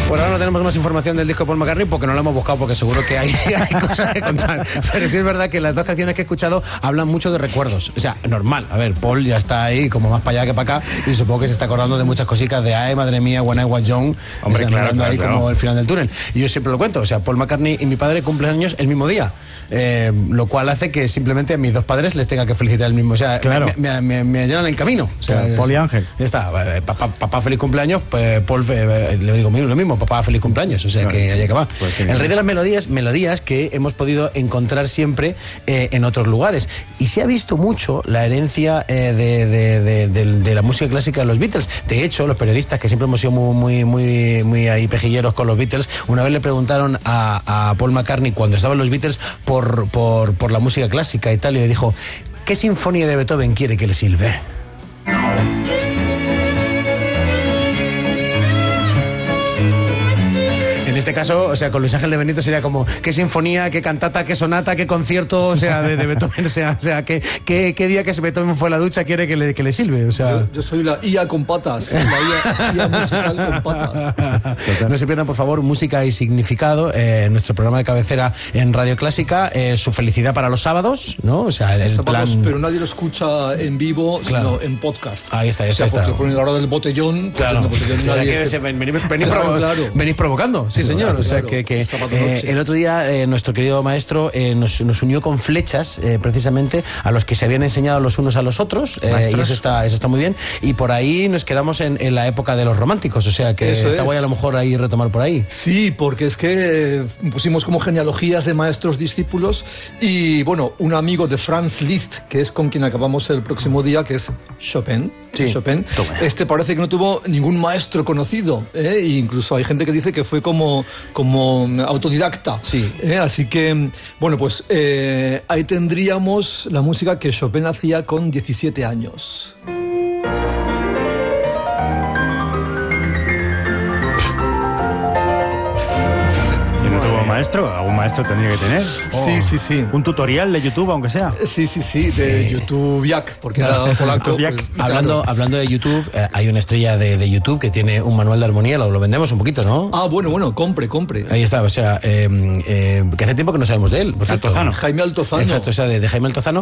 Por ahora no tenemos más información del disco de Paul McCartney porque no lo hemos buscado, porque seguro que hay cosas que contar. Pero sí es verdad que las dos canciones que he escuchado hablan mucho de recuerdos. O sea, normal. A ver, Paul ya está ahí como más para allá que para acá y supongo que se está acordando de muchas cositas de ay, madre mía, When I Was Young. Hombre, claro, ahí como el final del túnel. Y yo siempre lo cuento. O sea, Paul McCartney y mi padre cumplen años el mismo día. Lo cual hace que simplemente a mis dos padres les tenga que felicitar el mismo. O sea, claro. me llenan el camino. O sea, Paul y Ángel. Ya está. Papá feliz cumpleaños, pues Paul le digo lo mismo, papá feliz cumpleaños. O sea, claro, que allá que va. Pues sí, el rey de las melodías que hemos podido encontrar siempre en otros lugares. Y se ha visto mucho la herencia de la música clásica de los Beatles. De hecho, los periodistas, que siempre hemos sido muy ahí pejilleros con los Beatles, una vez le preguntaron a Paul McCartney, cuando estaban los Beatles, por la música clásica y tal, y le dijo: ¿qué sinfonía de Beethoven quiere que le silbe? En este caso, o sea, con Luis Ángel de Benito sería como qué sinfonía, qué cantata, qué sonata, qué concierto, o sea, de Beethoven, o sea, qué día que Beethoven fue a la ducha quiere que le sirve, o sea. Yo soy la IA con patas, la IA musical con patas. No se pierdan, por favor, Música y Significado, nuestro programa de cabecera en Radio Clásica, su felicidad para los sábados, ¿no? O sea, el sábados, plan... pero nadie lo escucha en vivo, claro, sino en podcast. Ahí está, porque ponen la hora del botellón, claro. En el botellón nadie venís provocando, sí, señor. Claro, o sea, que el otro día nuestro querido maestro nos unió con flechas, precisamente, a los que se habían enseñado los unos a los otros, y eso está muy bien. Y por ahí nos quedamos en la época de los románticos, o sea, que está guay a lo mejor ahí retomar por ahí. Sí, porque es que pusimos como genealogías de maestros discípulos y, bueno, un amigo de Franz Liszt, que es con quien acabamos el próximo día, que es Chopin. Sí. Chopin. Parece que no tuvo ningún maestro conocido, e incluso hay gente que dice que fue como autodidacta. Sí. Así que, bueno, pues ahí tendríamos la música que Chopin hacía con 17 años. Maestro, algún maestro tendría que tener. Sí. Un tutorial de YouTube, aunque sea. Sí, de YouTube Yak, porque era polaco. Pues, hablando de YouTube, hay una estrella de YouTube que tiene un manual de armonía, lo vendemos un poquito, ¿no? Ah, bueno, compre. Ahí está, o sea, que hace tiempo que no sabemos de él. Altozano. Jaime Altozano. Exacto, o sea, de Jaime Altozano.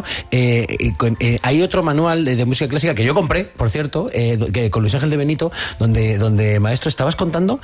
Hay otro manual de música clásica que yo compré, por cierto, con Luis Ángel de Benito, donde maestro, estabas contando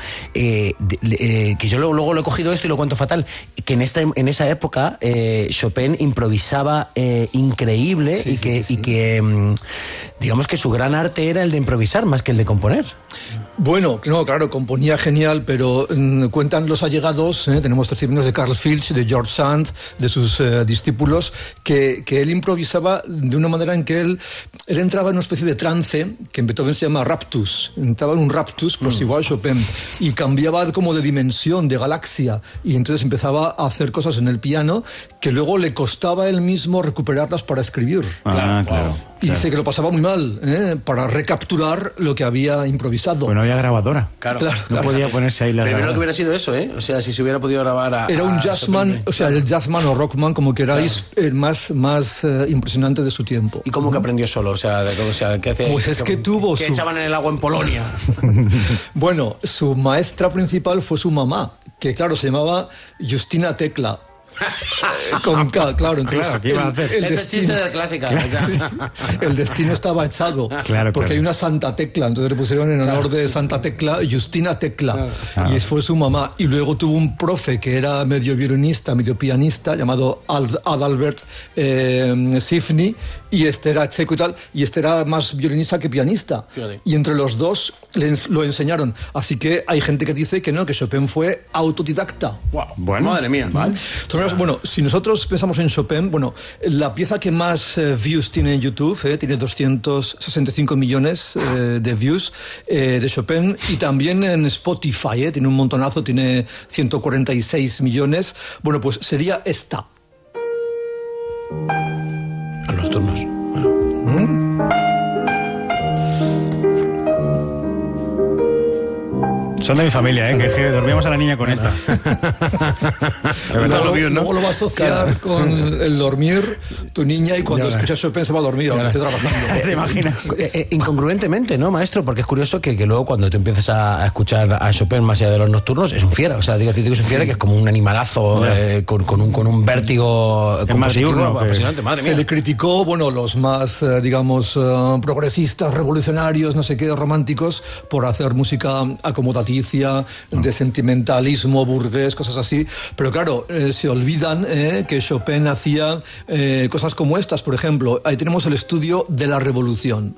que yo luego lo he cogido esto y lo cuento fatal, que en esa época Chopin improvisaba increíble y que digamos que su gran arte era el de improvisar más que el de componer. Bueno, no, claro, componía genial, pero cuentan los allegados, tenemos testimonios de Carl Filch, de George Sand, de sus discípulos, que él improvisaba de una manera en que él entraba en una especie de trance, que en Beethoven se llama raptus, entraba en un raptus, pues igual Chopin, y cambiaba como de dimensión, de galaxia, y entonces empezaba a hacer cosas en el piano que luego le costaba él mismo recuperarlas para escribir. Claro. Y dice que lo pasaba muy mal, para recapturar lo que había improvisado. Bueno, había grabadora. Claro. No podía ponerse ahí la grabadora. Primero que hubiera sido eso, O sea, si se hubiera podido grabar Era un jazzman, o sea, el jazzman o rockman, como queráis, el más impresionante de su tiempo. ¿Y cómo que aprendió solo? O sea, ¿qué hacía? Pues es que tuvo ¿Qué echaban en el agua en Polonia? Bueno, su maestra principal fue su mamá, que claro, se llamaba Justina Tecla. Con K, claro. Entonces, ¿qué iba a hacer? El chiste de la clásica. El destino estaba echado. Porque hay una Santa Tecla. Entonces le pusieron en honor de Santa Tecla Justina Tecla. Y fue su mamá. Y luego tuvo un profe que era medio violinista, medio pianista, llamado Adalbert Sifny. Y este era checo y tal. Y este era más violinista que pianista. Y entre los dos lo enseñaron. Así que hay gente que dice que no, que Chopin fue autodidacta. Wow. Bueno, madre mía. ¿Vale? Entonces, bueno, si nosotros pensamos en Chopin, bueno, la pieza que más views tiene en YouTube, tiene 265 millones de views de Chopin, y también en Spotify, tiene un montonazo, tiene 146 millones. Bueno, pues sería esta. A los turnos. Bueno. Son de mi familia, que dormíamos a la niña con esta. Luego lo va a asociar con el dormir tu niña y cuando escucha Chopin se va a dormir, aunque esté trabajando. ¿Te imaginas? Incongruentemente, ¿no, maestro? Porque es curioso que luego cuando tú empiezas a escuchar a Chopin más allá de los nocturnos, es un fiera. O sea, digo que es un fiera que es como un animalazo con un vértigo compositivo apasionante. Madre mía. Se le criticó, bueno, los más, digamos, progresistas, revolucionarios, no sé qué, románticos, por hacer música acomodaticia, de sentimentalismo burgués, cosas así. Pero claro, se olvidan que Chopin hacía cosas como estas. Por ejemplo, ahí tenemos el estudio de la Revolución.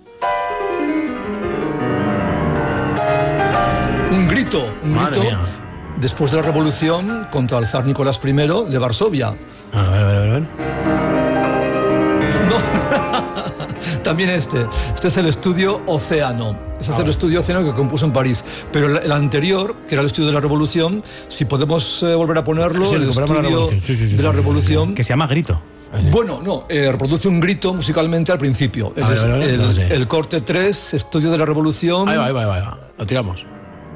Un grito después de la Revolución contra el zar Nicolás I de Varsovia. A ver. No, también este es el estudio Océano. Ese es el estudio Océano que compuso en París. Pero el anterior, que era el estudio de la Revolución, si podemos volver a ponerlo, el estudio de la Revolución. Que se llama Grito. Bueno, no, reproduce un grito musicalmente al principio. El corte 3, estudio de la Revolución. Ahí va. Lo tiramos.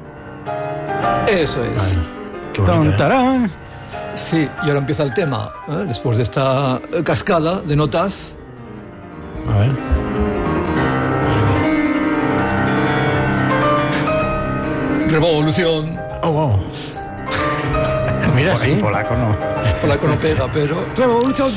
Eso es. Qué bonito, Tarán. Sí, y ahora empieza el tema. Después de esta cascada de notas. A ver. Revolución. Oh, wow. Mira, sí. Polaco no. Polaco no pega, pero... Revolución.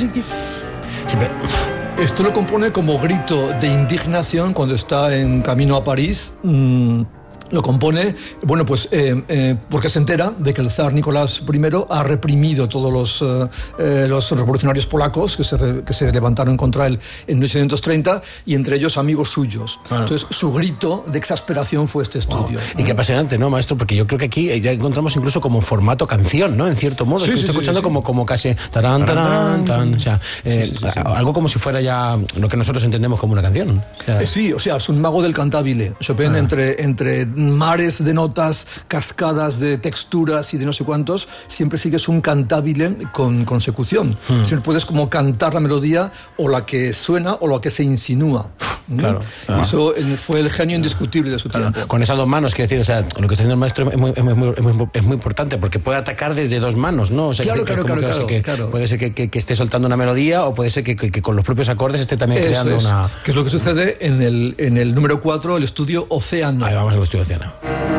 Esto lo compone como grito de indignación cuando está en camino a París. Lo compone, bueno, pues porque se entera de que el zar Nicolás I ha reprimido todos los revolucionarios polacos que se levantaron contra él en 1830 y entre ellos amigos suyos. Bueno. Entonces su grito de exasperación fue este estudio. Wow. Y qué apasionante, ¿no, maestro? Porque yo creo que aquí ya encontramos incluso como formato canción, ¿no? En cierto modo. Sí, estoy escuchando como casi tarán, tarán, tan, o sea, algo como si fuera ya lo que nosotros entendemos como una canción. O sea, sí, o sea, es un mago del cantabile. Chopin entre mares de notas, cascadas de texturas y de no sé cuántos, siempre sigues un cantabile con consecución. Siempre puedes como cantar la melodía o la que suena o la que se insinúa. Claro. Eso fue el genio indiscutible de su tiempo. Con esas dos manos, quiero decir, o sea, lo que está diciendo el maestro es muy importante porque puede atacar desde dos manos, ¿no? O sea, claro. Puede ser que esté soltando una melodía o puede ser que con los propios acordes esté también creando una... Que es lo que sucede en el número 4, el estudio Océano. Ahí vamos al estudio Océano.